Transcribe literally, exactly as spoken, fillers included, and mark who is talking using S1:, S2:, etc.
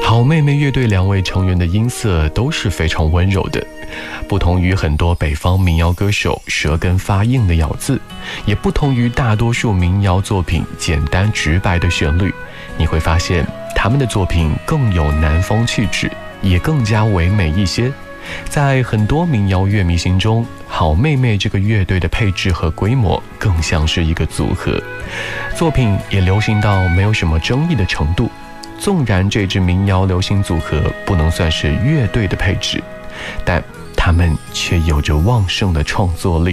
S1: 好妹妹乐队两位成员的音色都是非常温柔的，不同于很多北方民谣歌手舌根发硬的咬字，也不同于大多数民谣作品简单直白的旋律。你会发现他们的作品更有南风气质，也更加唯美一些。在很多民谣乐迷心中，好妹妹这个乐队的配置和规模更像是一个组合，作品也流行到没有什么争议的程度。纵然这支民谣流行组合不能算是乐队的配置，但他们却有着旺盛的创作力。